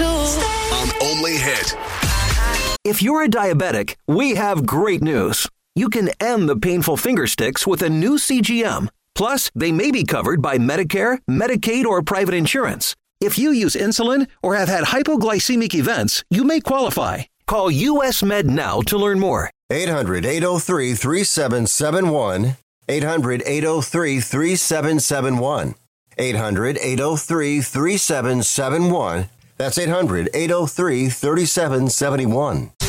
too. On Only Hit. If you're a diabetic, we have great news. You can end the painful finger sticks with a new CGM. Plus, they may be covered by Medicare, Medicaid, or private insurance. If you use insulin or have had hypoglycemic events, you may qualify. Call US Med now to learn more. 800-803-3771. 800-803-3771. 800-803-3771. That's 800-803-3771.